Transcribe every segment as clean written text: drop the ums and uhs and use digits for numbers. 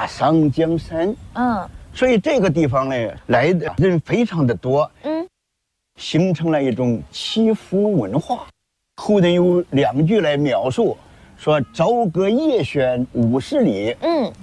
大上江山。所以这个地方呢，来的人非常的多。形成了一种祈福文化。后人有2句来描述，说朝歌夜轩50里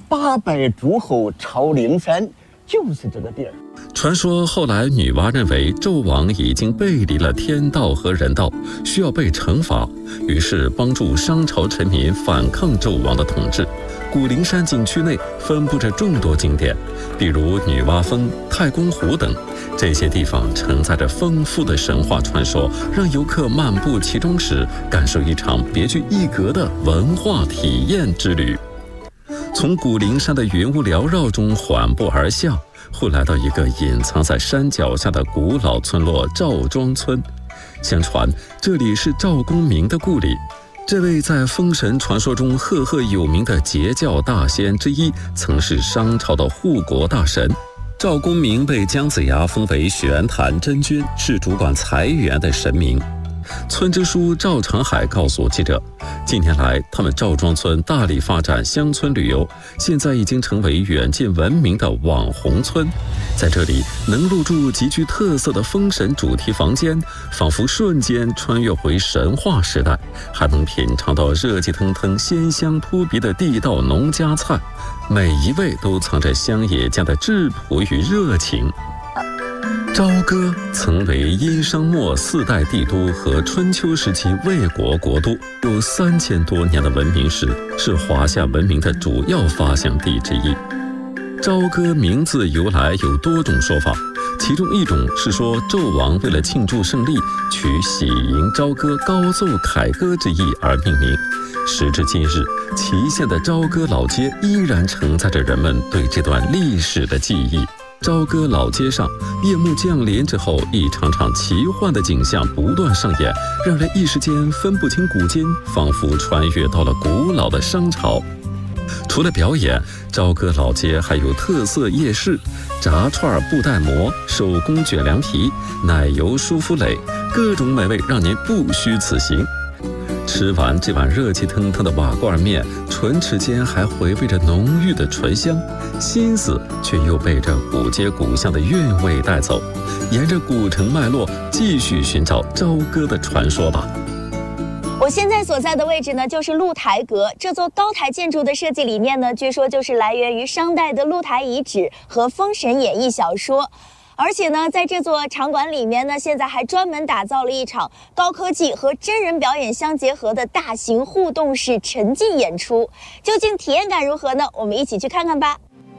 ，800诸侯朝灵山，就是这个地儿。 传说后来女娲认为纣王已经背离了天道和人道，需要被惩罚，于是帮助商朝臣民反抗纣王的统治。古灵山景区内分布着众多景点，比如女娲峰、太公湖等，这些地方承载着丰富的神话传说，让游客漫步其中时感受一场别具一格的文化体验之旅。从古灵山的云雾缭绕中缓步而下，会来到一个隐藏在山脚下的古老村落赵庄村。相传这里是赵公明的故里，这位在封神传说中赫赫有名的截教大仙之一，曾是商朝的护国大神。赵公明被姜子牙封为玄坛真君，是主管财源的神明。村支书赵长海告诉记者，近年来他们赵庄村大力发展乡村旅游，现在已经成为远近闻名的网红村。在这里能入住极具特色的封神主题房间，仿佛瞬间穿越回神话时代，还能品尝到热气腾腾鲜香扑鼻的地道农家菜，每一味都藏着乡野间的质朴与热情。朝歌曾为殷商末4代帝都和春秋时期魏国国都，有3000多年的文明史，是华夏文明的主要发祥地之一。朝歌名字由来有多种说法，其中一种是说纣王为了庆祝胜利，取喜迎朝歌、高奏凯歌之意而命名。时至今日，祁县的朝歌老街依然承载着人们对这段历史的记忆。朝歌老街上，夜幕降临之后，一场场奇幻的景象不断上演，让人一时间分不清古今，仿佛穿越到了古老的商朝。除了表演，朝歌老街还有特色夜市，炸串、布袋馍、手工卷凉皮、奶油舒芙蕾，各种美味让您不虚此行。吃完这碗热气腾腾的瓦罐面，唇齿间还回味着浓郁的醇香，心思却又被这古街古巷的韵味带走。沿着古城脉络，继续寻找朝歌的传说吧。 我现在所在的位置呢，就是露台阁。这座高台建筑的设计理念呢，据说就是来源于商代的露台遗址和《封神演义》小说。而且呢，在这座场馆里面呢，现在还专门打造了一场高科技和真人表演相结合的大型互动式沉浸演出。究竟体验感如何呢？我们一起去看看吧。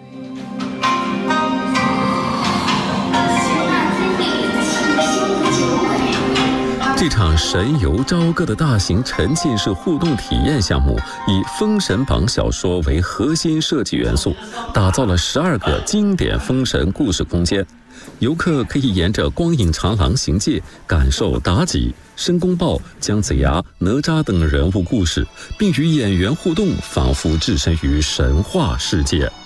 这场神游朝歌的大型沉浸式互动体验项目，以《封神榜》小说为核心设计元素，打造了12个经典封神故事空间。游客可以沿着光影长廊行介，感受妲己、申公豹、姜子牙、哪吒等人物故事，并与演员互动，仿佛置身于神话世界。